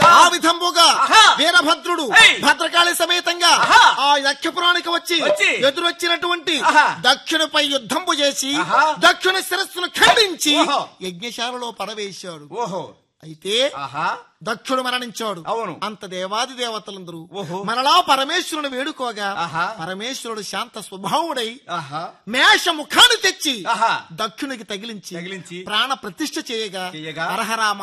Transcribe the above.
ఆ విధంబుగా వీరభద్రుడు భద్రకాళి సమేతంగా ఆ యక్షపురానికి వచ్చి ఎదురొచ్చినటువంటి దక్షునిపై యుద్ధంబు చేసి దక్షుని శిరస్సును ఖండించి యజ్ఞశాలలో పడవేశాడు. అయితే దక్షుడు మరణించాడు. అంత దేవాది దేవతలందరూ మరలా పరమేశ్వరుని వేడుకోగా పరమేశ్వరుడు శాంత స్వభావుడై మేష ముఖాన్ని తెచ్చి దక్షునికి తగిలించి ప్రాణ ప్రతిష్ఠ చేయగా హరహరా